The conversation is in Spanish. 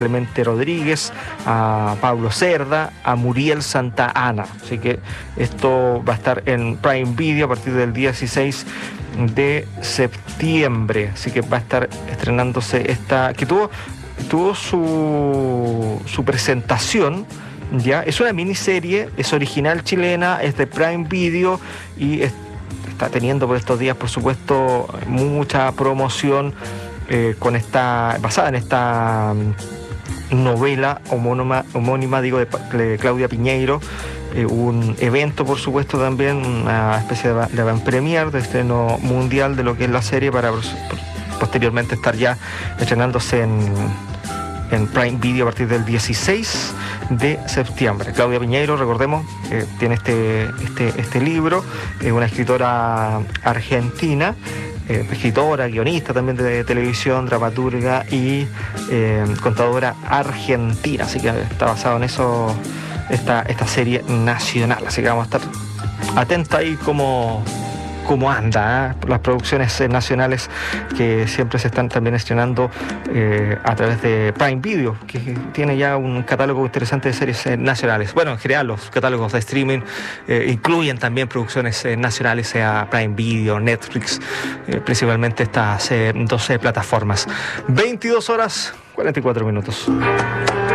Clemente Rodríguez, a Pablo Cerda, a Muriel Santa Ana. Así que esto va a estar en Prime Video a partir del 16 de septiembre. Así que va a estar estrenándose esta, que tuvo su presentación. Ya, es una miniserie, es original chilena, es de Prime Video y está teniendo por estos días, por supuesto, mucha promoción basada en esta novela homónima de Claudia Piñeiro. Un evento, por supuesto, también una especie de avant premier, de estreno mundial de lo que es la serie, para posteriormente estar ya estrenándose en Prime Video a partir del 16 de septiembre. Claudia Piñeiro, recordemos, tiene este libro, una escritora argentina, escritora, guionista también de televisión, dramaturga y contadora argentina. Así que está basado en eso esta serie nacional. Así que vamos a estar atentos ahí cómo anda, las producciones nacionales que siempre se están también estrenando a través de Prime Video, que tiene ya un catálogo interesante de series nacionales. Bueno, en general los catálogos de streaming incluyen también producciones nacionales, sea Prime Video, Netflix, principalmente estas 12 plataformas. 22 horas 44 minutos.